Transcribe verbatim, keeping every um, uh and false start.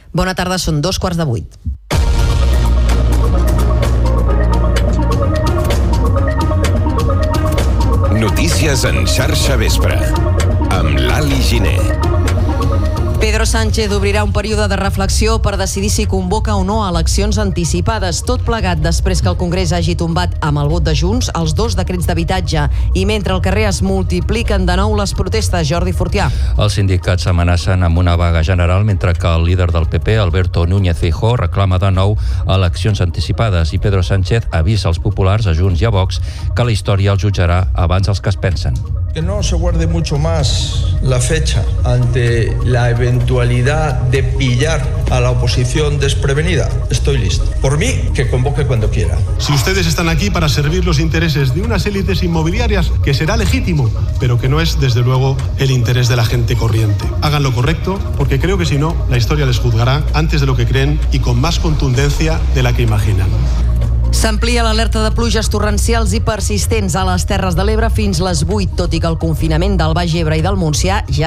Bona tarda, són dos quarts de vuit. Notícies en xarxa vespre, amb l'Ali Giner. Pedro Sánchez obrirà un període de reflexió per decidir si convoca o no eleccions anticipades, tot plegat després que el Congrés hagi tombat amb el vot de Junts els dos decrets d'habitatge i mentre al carrer es multipliquen de nou les protestes. Jordi Fortià. Els sindicats amenacen amb una vaga general mentre que el líder del P P, Alberto Núñez Feijóo, reclama de nou eleccions anticipades i Pedro Sánchez avisa als populars, a Junts i a Vox, que la història els jutjarà abans dels que es pensen. Que no se guarde mucho más la fecha ante la eventualidad de pillar a la oposición desprevenida. Estoy listo. Por mí, que convoque cuando quiera. Si ustedes están aquí para servir los intereses de unas élites inmobiliarias, que será legítimo, pero que no es, desde luego, el interés de la gente corriente. Hagan lo correcto, porque creo que si no, la historia les juzgará antes de lo que creen y con más contundencia de la que imaginan. S'amplia l'alerta de pluges torrencials i persistents a les Terres de l'Ebre fins les vuit, tot i que el confinament del Baix Ebre i del Montsià ja